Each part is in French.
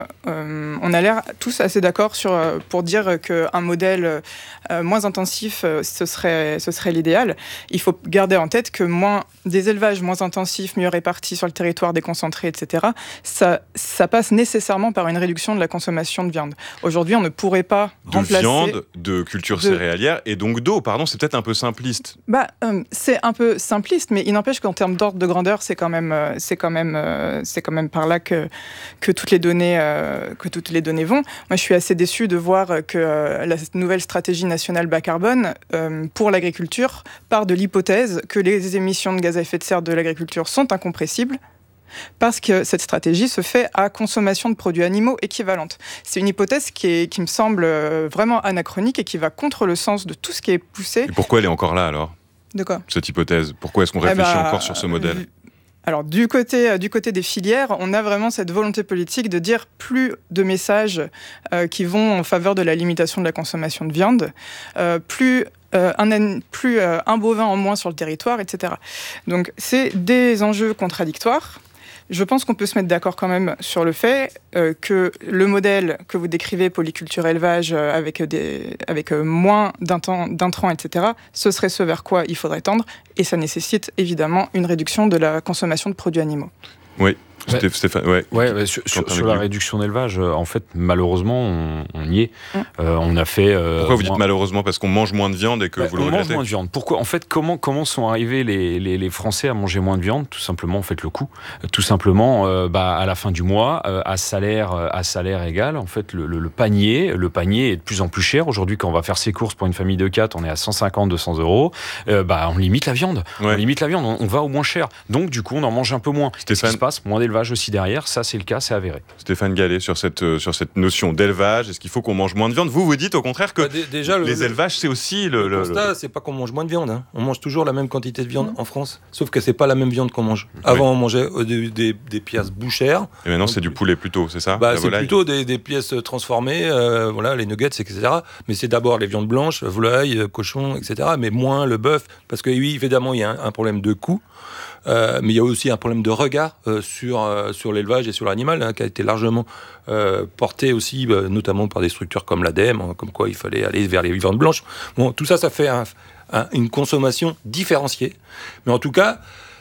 on a l'air tous assez d'accord pour dire qu'un modèle moins intensif, ce serait l'idéal. Il faut garder en tête que des élevages moins intensifs, mieux répartis sur le territoire, déconcentrés, etc., ça passe nécessairement par une réduction de la consommation de viande. Aujourd'hui, on ne pourrait pas remplacer... De viande, de culture céréalière et donc d'eau, pardon, c'est peut-être un peu simpliste. C'est un peu simpliste, mais il n'empêche qu'en termes d'ordre de grandeur, c'est quand même par là que toutes les données vont. Moi, je suis assez déçue de voir que la nouvelle stratégie nationale bas carbone pour l'agriculture part de l'hypothèse que les émissions de gaz à effet de serre de l'agriculture sont incompressibles, parce que cette stratégie se fait à consommation de produits animaux équivalente. C'est une hypothèse qui me semble vraiment anachronique et qui va contre le sens de tout ce qui est poussé. Et pourquoi elle est encore là, alors ? De quoi ? Cette hypothèse. Pourquoi est-ce qu'on réfléchit encore sur ce modèle ? Alors, du côté des filières, on a vraiment cette volonté politique de dire plus de messages qui vont en faveur de la limitation de la consommation de viande, plus un bovin en moins sur le territoire, etc. Donc, c'est des enjeux contradictoires. Je pense qu'on peut se mettre d'accord quand même sur le fait que le modèle que vous décrivez, polyculture-élevage, avec moins d'intrants, etc., ce serait ce vers quoi il faudrait tendre, et ça nécessite évidemment une réduction de la consommation de produits animaux. Oui. Stéphane, sur la réduction d'élevage, en fait, malheureusement, on y est. On a fait. Pourquoi vous dites malheureusement ? Parce qu'on mange moins de viande et que vous le regrettez ? On mange moins de viande. Pourquoi ? En fait, comment sont arrivés les Français à manger moins de viande ? Tout simplement, en fait, le coût. Tout simplement, à la fin du mois, à salaire égal, en fait, le panier est de plus en plus cher. Aujourd'hui, quand on va faire ses courses pour une famille de 4, on est à 150-200 euros. On limite la viande. Ouais. On limite la viande. On va au moins cher. Donc, du coup, on en mange un peu moins. Qu'est-ce qui se passe ? Moins d'élevage aussi derrière, ça c'est le cas, c'est avéré. Stéphane Gallet, sur cette notion d'élevage, est-ce qu'il faut qu'on mange moins de viande ? Vous dites au contraire que les élevages, c'est aussi le constat, c'est pas qu'on mange moins de viande. Hein. On mange toujours la même quantité de viande en France, sauf que c'est pas la même viande qu'on mange. Avant, on mangeait des pièces bouchères. Et maintenant, c'est du poulet plutôt, c'est ça ? C'est plutôt des pièces transformées, les nuggets, etc. Mais c'est d'abord les viandes blanches, volaille, cochon, etc. Mais moins le bœuf, parce que oui, évidemment, il y a un problème de coût. Mais il y a aussi un problème de regard sur l'élevage et sur l'animal, qui a été largement porté aussi, notamment par des structures comme l'ADEME, comme quoi il fallait aller vers les viandes blanches. Bon, tout ça, ça fait une consommation différenciée. Mais en tout cas,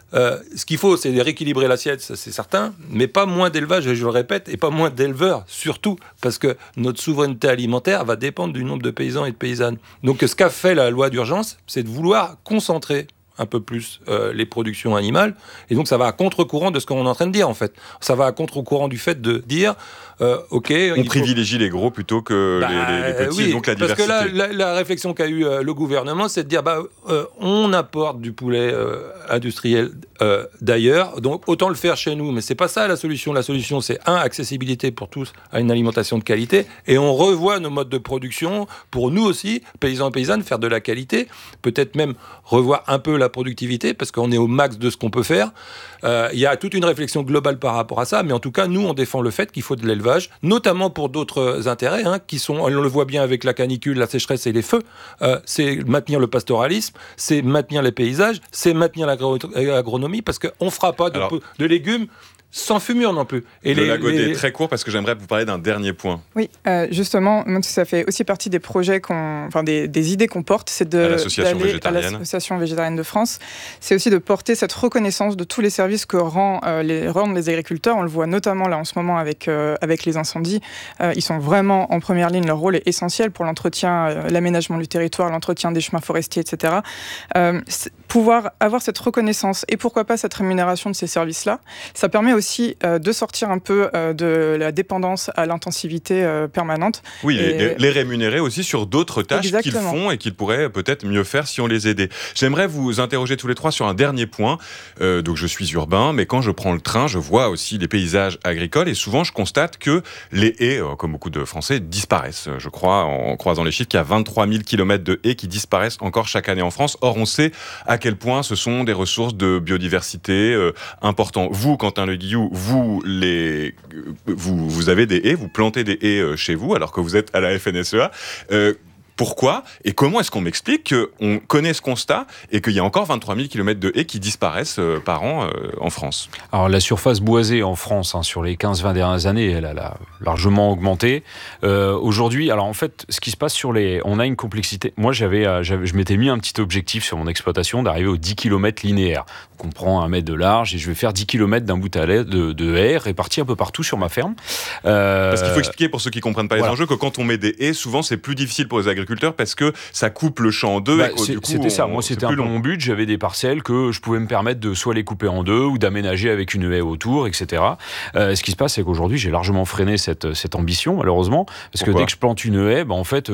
ce qu'il faut, c'est rééquilibrer l'assiette, ça, c'est certain, mais pas moins d'élevage, je le répète, et pas moins d'éleveurs, surtout, parce que notre souveraineté alimentaire va dépendre du nombre de paysans et de paysannes. Donc, ce qu'a fait la loi d'urgence, c'est de vouloir concentrer un peu plus les productions animales, et donc ça va à contre-courant de ce qu'on est en train de dire, en fait. Ça va à contre-courant du fait de dire OK, on privilégie les gros plutôt que les petits, donc la diversité. Parce que la réflexion qu'a eu le gouvernement, c'est de dire on apporte du poulet industriel d'ailleurs, donc autant le faire chez nous. Mais c'est pas ça la solution. La solution, c'est accessibilité pour tous à une alimentation de qualité, et on revoit nos modes de production pour nous aussi, paysans et paysannes, faire de la qualité, peut-être même revoir un peu la productivité, parce qu'on est au max de ce qu'on peut faire. Il y a toute une réflexion globale par rapport à ça, mais en tout cas, nous, on défend le fait qu'il faut de l'élevage, notamment pour d'autres intérêts, qui sont, on le voit bien avec la canicule, la sécheresse et les feux, c'est maintenir le pastoralisme, c'est maintenir les paysages, c'est maintenir l'agronomie, parce qu'on ne fera pas de légumes sans fumure non plus. Et Godet, très court, parce que j'aimerais vous parler d'un dernier point. Oui, justement, ça fait aussi partie des projets, des idées qu'on porte, c'est d'aller à l'Association végétarienne de France. C'est aussi de porter cette reconnaissance de tous les services que rendent les agriculteurs. On le voit notamment là en ce moment avec les incendies. Ils sont vraiment en première ligne. Leur rôle est essentiel pour l'entretien, l'aménagement du territoire, l'entretien des chemins forestiers, etc. Pouvoir avoir cette reconnaissance et pourquoi pas cette rémunération de ces services-là, ça permet aussi de sortir un peu de la dépendance à l'intensivité permanente. Oui, et les rémunérer aussi sur d'autres tâches qu'ils font et qu'ils pourraient peut-être mieux faire si on les aidait. J'aimerais vous interroger tous les trois sur un dernier point. Donc je suis urbain, mais quand je prends le train, je vois aussi les paysages agricoles, et souvent je constate que les haies, comme beaucoup de Français, disparaissent. Je crois, en croisant les chiffres, qu'il y a 23 000 km de haies qui disparaissent encore chaque année en France. Or, on sait à quel point ce sont des ressources de biodiversité importantes. Vous, Quentin Le Guillou, vous avez des haies, vous plantez des haies chez vous, alors que vous êtes à la FNSEA. Pourquoi et comment est-ce qu'on m'explique qu'on connaît ce constat et qu'il y a encore 23 000 km de haies qui disparaissent par an en France? Alors la surface boisée en France, sur les 15-20 dernières années, elle a largement augmenté. Aujourd'hui, alors en fait, ce qui se passe on a une complexité. Moi, je m'étais mis un petit objectif sur mon exploitation d'arriver aux 10 km linéaires. Donc on prend 1 mètre de large et je vais faire 10 km d'un bout à l'autre de haies répartis un peu partout sur ma ferme. Parce qu'il faut expliquer pour ceux qui ne comprennent pas les enjeux que quand on met des haies, souvent c'est plus difficile pour les agriculteurs parce que ça coupe le champ en deux. C'était ça. Moi, c'était un peu mon but. J'avais des parcelles que je pouvais me permettre de soit les couper en deux ou d'aménager avec une haie autour, etc. Ce qui se passe, c'est qu'aujourd'hui, j'ai largement freiné cette ambition, malheureusement, parce que dès que je plante une haie, en fait,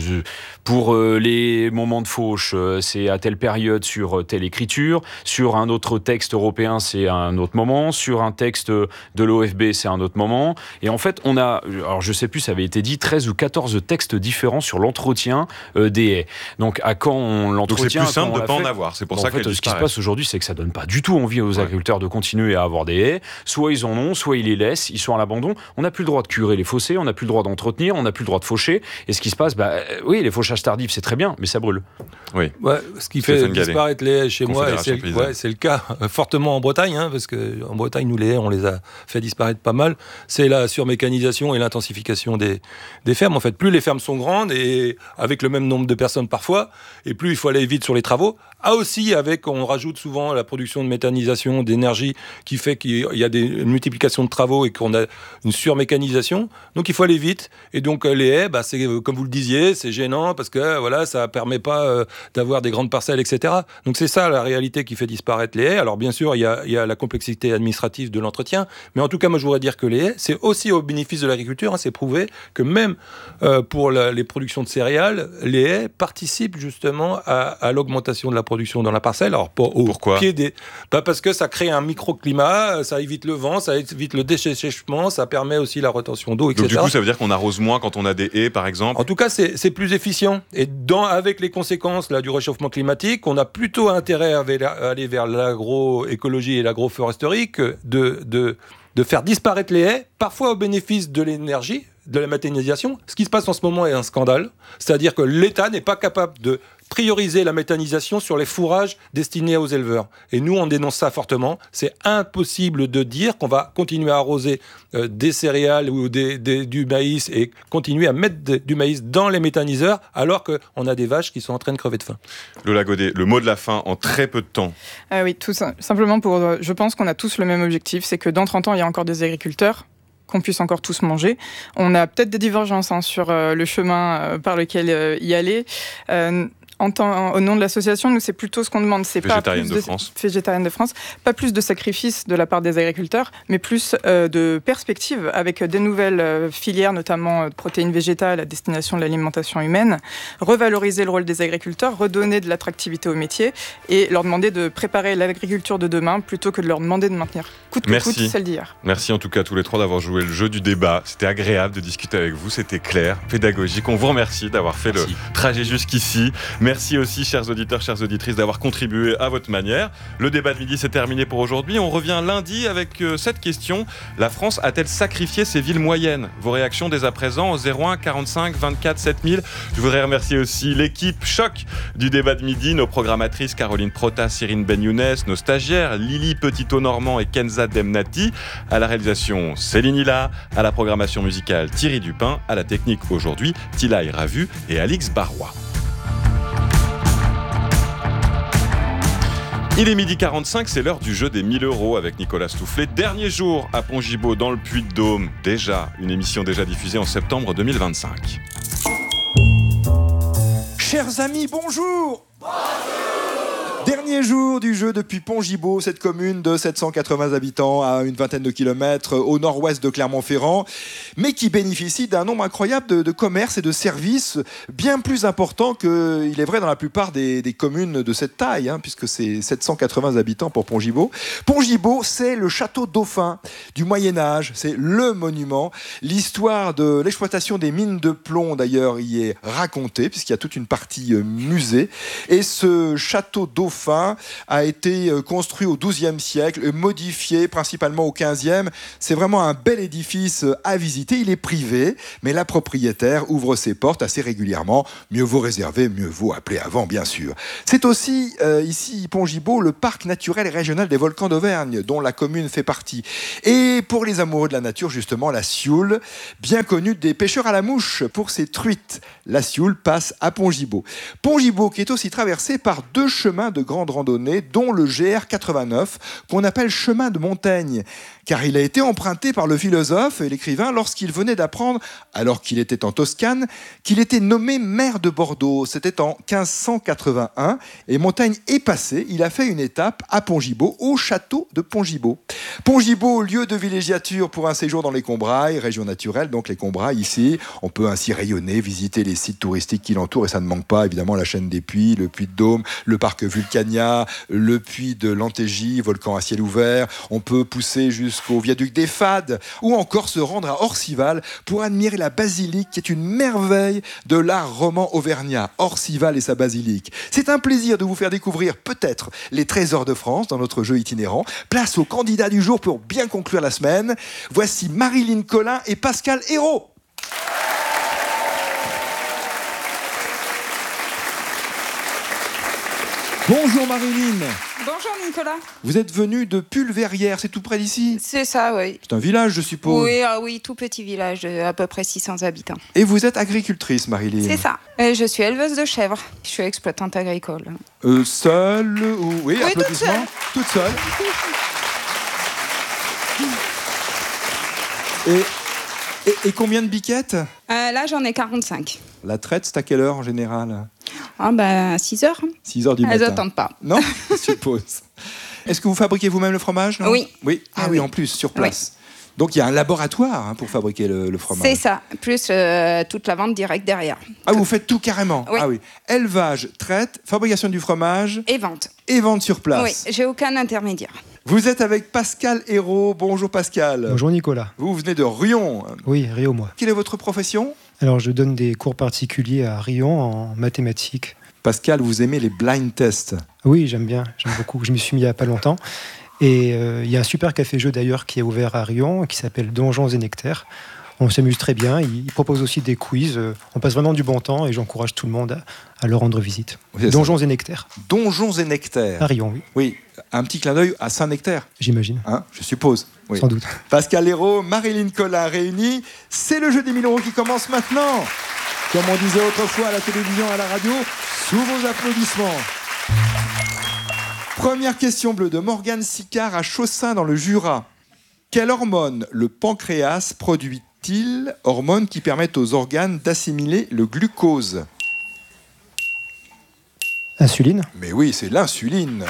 pour les moments de fauche, c'est à telle période sur telle écriture, sur un autre texte européen, c'est à un autre moment, sur un texte de l'OFB, c'est à un autre moment. Et en fait, on a, alors je sais plus, ça avait été dit, 13 ou 14 textes différents sur l'entretien des haies. Donc, à quand on l'entretient? Donc, c'est plus simple de ne pas en avoir. C'est pour ça que ce qui se passe aujourd'hui, c'est que ça donne pas du tout envie aux agriculteurs de continuer à avoir des haies. Soit ils en ont, soit ils les laissent, ils sont à l'abandon. On n'a plus le droit de curer les fossés, on n'a plus le droit d'entretenir, on n'a plus le droit de faucher. Et ce qui se passe, oui, les fauchages tardifs, c'est très bien, mais ça brûle. Oui. Ouais, ce qui fait disparaître les haies chez moi, et c'est le cas fortement en Bretagne, parce qu'en Bretagne, nous, les haies, on les a fait disparaître pas mal. C'est la surmécanisation et l'intensification des fermes. En fait, plus les fermes sont grandes et avec le même nombre de personnes parfois, et plus il faut aller vite sur les travaux. Aussi, on rajoute souvent la production de méthanisation, d'énergie, qui fait qu'il y a une multiplication de travaux et qu'on a une surmécanisation. Donc, il faut aller vite. Et donc, les haies, c'est, comme vous le disiez, c'est gênant parce que ça permet pas d'avoir des grandes parcelles, etc. Donc, c'est ça la réalité qui fait disparaître les haies. Alors, bien sûr, il y a la complexité administrative de l'entretien. Mais en tout cas, moi, je voudrais dire que les haies, c'est aussi au bénéfice de l'agriculture. C'est prouvé que même pour les productions de céréales, les haies participent justement à l'augmentation de la production dans la parcelle. Alors, pourquoi? Parce que ça crée un microclimat, ça évite le vent, ça évite le dessèchement, ça permet aussi la rétention d'eau, etc. Donc, du coup, ça veut dire qu'on arrose moins quand on a des haies, par exemple? En tout cas, c'est plus efficient. Et avec les conséquences du réchauffement climatique, on a plutôt intérêt à aller vers l'agroécologie et l'agroforesterie que de faire disparaître les haies, parfois au bénéfice de l'énergie, de la méthanisation. Ce qui se passe en ce moment est un scandale. C'est-à-dire que l'État n'est pas capable de prioriser la méthanisation sur les fourrages destinés aux éleveurs. Et nous, on dénonce ça fortement. C'est impossible de dire qu'on va continuer à arroser des céréales ou du maïs et continuer à mettre du maïs dans les méthaniseurs alors qu'on a des vaches qui sont en train de crever de faim. Lola Godet, le mot de la fin en très peu de temps. Oui, tout simplement je pense qu'on a tous le même objectif, c'est que dans 30 ans, il y a encore des agriculteurs qu'on puisse encore tous manger. On a peut-être des divergences sur le chemin par lequel y aller. Au nom de l'association, nous, c'est plutôt ce qu'on demande. C'est Végétarienne de France. Pas plus de sacrifices de la part des agriculteurs, mais plus de perspectives avec des nouvelles filières, notamment de protéines végétales à destination de l'alimentation humaine, revaloriser le rôle des agriculteurs, redonner de l'attractivité au métier et leur demander de préparer l'agriculture de demain plutôt que de leur demander de maintenir coûte que coûte celle d'hier. Merci en tout cas à tous les trois d'avoir joué le jeu du débat. C'était agréable de discuter avec vous, c'était clair, pédagogique. On vous remercie d'avoir fait le trajet jusqu'ici. Merci aussi, chers auditeurs, chères auditrices, d'avoir contribué à votre manière. Le débat de midi, c'est terminé pour aujourd'hui. On revient lundi avec cette question. La France a-t-elle sacrifié ses villes moyennes? Vos réactions dès à présent au 01 45 24 7000. Je voudrais remercier aussi l'équipe choc du débat de midi, nos programmatrices Caroline Prota, Cyrine Ben-Younes, nos stagiaires Lily Petito-Normand et Kenza Demnati. À la réalisation, Céline Hilla. À la programmation musicale, Thierry Dupin. À la technique aujourd'hui, Tilay Ravu et Alix Barrois. Il est 12h45, c'est l'heure du jeu des 1000 € avec Nicolas Stoufflet. Dernier jour à Pont-Gibaud dans le Puy-de-Dôme. Déjà, une émission déjà diffusée en septembre 2025. Chers amis, bonjour. Dernier jour du jeu depuis Pont-Gibaud, cette commune de 780 habitants à une vingtaine de kilomètres au nord-ouest de Clermont-Ferrand, mais qui bénéficie d'un nombre incroyable de commerces et de services bien plus importants qu'il est vrai dans la plupart des communes de cette taille, puisque c'est 780 habitants pour Pont-Gibaud. Pont-Gibaud, c'est le château dauphin du Moyen-Âge, c'est le monument. L'histoire de l'exploitation des mines de plomb, d'ailleurs, y est racontée, puisqu'il y a toute une partie musée. Et ce château dauphin Moulin a été construit au XIIe siècle, modifié principalement au XVe. C'est vraiment un bel édifice à visiter. Il est privé, mais la propriétaire ouvre ses portes assez régulièrement. Mieux vaut réserver, mieux vaut appeler avant, bien sûr. C'est aussi, ici, Pont-Gibaud, le parc naturel et régional des volcans d'Auvergne, dont la commune fait partie. Et pour les amoureux de la nature, justement, la Sioule, bien connue des pêcheurs à la mouche pour ses truites. La Sioule passe à Pont-Gibaud. Pont-Gibaud qui est aussi traversé par 2 chemins de grande randonnée, dont le GR 89, qu'on appelle chemin de Montaigne, car il a été emprunté par le philosophe et l'écrivain lorsqu'il venait d'apprendre, alors qu'il était en Toscane, qu'il était nommé maire de Bordeaux. C'était en 1581, et Montaigne est passé. Il a fait une étape à Pont-Gibaud, au château de Pont-Gibaud. Pont-Gibaud, lieu de villégiature pour un séjour dans les Combrailles, région naturelle, donc les Combrailles ici. On peut ainsi rayonner, visiter les sites touristiques qui l'entourent, et ça ne manque pas, évidemment, la chaîne des Puys, le Puy de Dôme, le parc Vulcania, le puits de l'Antégie, volcan à ciel ouvert. On peut pousser jusqu'au viaduc des Fades, ou encore se rendre à Orcival pour admirer la basilique, qui est une merveille de l'art roman auvergnat. Orcival et sa basilique. C'est un plaisir de vous faire découvrir peut-être les trésors de France dans notre jeu itinérant. Place au candidat du jour pour bien conclure la semaine. Voici Marilyn Collin et Pascal Hérault. Bonjour Marilyn. Bonjour Nicolas. Vous êtes venue de Pulverrières, c'est tout près d'ici? C'est ça, oui. C'est un village, je suppose. Oui, oui, tout petit village de à peu près 600 habitants. Et vous êtes agricultrice, Marilyn? C'est ça. Je suis éleveuse de chèvres. Je suis exploitante agricole. Seule ou... Oui, applaudissements. Toute seule. Et combien de biquettes? Là, j'en ai 45. La traite, c'est à quelle heure en général? À 6 heures. 6 heures du matin. Elles n'attendent pas. Non, je suppose. Est-ce que vous fabriquez vous-même le fromage, non? Oui. Oui. Ah oui, en plus, sur place. Oui. Donc il y a un laboratoire pour fabriquer le fromage. C'est ça, plus toute la vente directe derrière. Ah, vous faites tout carrément? Oui. Ah oui. Élevage, traite, fabrication du fromage. Et vente. Et vente sur place. Oui, j'ai aucun intermédiaire. Vous êtes avec Pascal Hérault. Bonjour Pascal. Bonjour Nicolas. Vous venez de Riom. Oui, Riom, moi. Quelle est votre profession? Alors je donne des cours particuliers à Riom en mathématiques. Pascal, vous aimez les blind tests? Oui, j'aime bien, j'aime beaucoup. Je m'y suis mis il n'y a pas longtemps. Et il y a un super café-jeu d'ailleurs qui est ouvert à Riom, qui s'appelle Donjons et Nectaires. On s'amuse très bien. Il propose aussi des quiz. On passe vraiment du bon temps et j'encourage tout le monde à leur rendre visite. Oui, Donjons et Nectaires. Donjons et Nectaires. À Riom, oui. Oui, un petit clin d'œil à Saint-Nectaire. J'imagine. Hein, je suppose. Oui. Sans doute. Pascal Hérault, Marilyn Collin réunis. C'est le jeu des 1000 € qui commence maintenant. Comme on disait autrefois à la télévision et à la radio, sous vos applaudissements. Première question bleue de Morgane Sicard à Chaussin dans le Jura. Quelle hormone le pancréas produit-il? Hormone qui permet aux organes d'assimiler le glucose. Insuline? Mais oui, c'est l'insuline.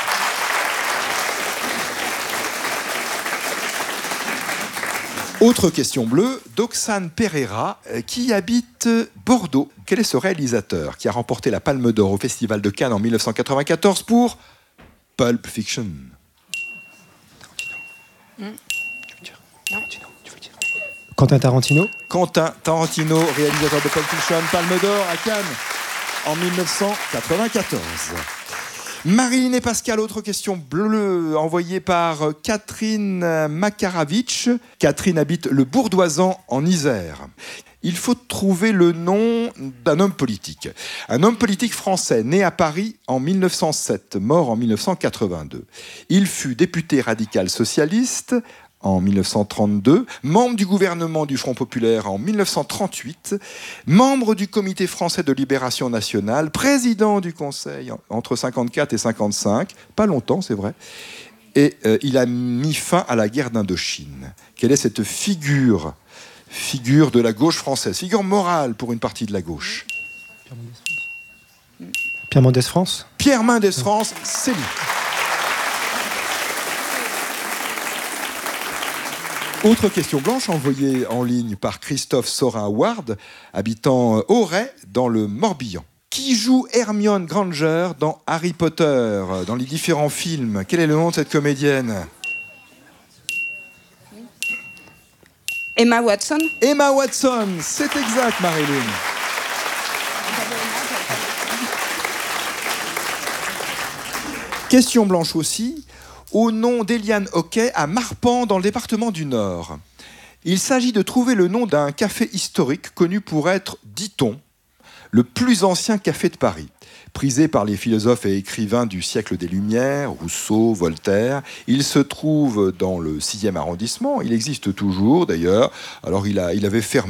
Autre question bleue, d'Oxane Pereira, qui habite Bordeaux. Quel est ce réalisateur qui a remporté la Palme d'Or au Festival de Cannes en 1994 pour Pulp Fiction? Quentin Tarantino? Quentin Tarantino, réalisateur de Pulp Fiction, Palme d'Or à Cannes en 1994. Marilyn et Pascal, autre question bleue envoyée par Catherine Makaravitch. Catherine habite le Bourdoisan en Isère. Il faut trouver le nom d'un homme politique. Un homme politique français né à Paris en 1907, mort en 1982. Il fut député radical socialiste en 1932, membre du gouvernement du Front populaire en 1938, membre du Comité français de libération nationale, président du Conseil entre 54 et 55, pas longtemps c'est vrai, et il a mis fin à la guerre d'Indochine. Quelle est cette figure de la gauche française, figure morale pour une partie de la gauche? Pierre Mendès France? Pierre Mendès France, c'est lui. Autre question blanche envoyée en ligne par Christophe Sorin-Ward, habitant Auray, dans le Morbihan. Qui joue Hermione Granger dans Harry Potter, dans les différents films? Quel est le nom de cette comédienne? Emma Watson. Emma Watson, c'est exact, Marilyn. Question blanche aussi, au nom d'Eliane Hockey à Marpan dans le département du Nord. Il s'agit de trouver le nom d'un café historique connu pour être, dit-on, le plus ancien café de Paris. Prisé par les philosophes et écrivains du siècle des Lumières, Rousseau, Voltaire. Il se trouve dans le 6e arrondissement, il existe toujours d'ailleurs. Alors il avait fermé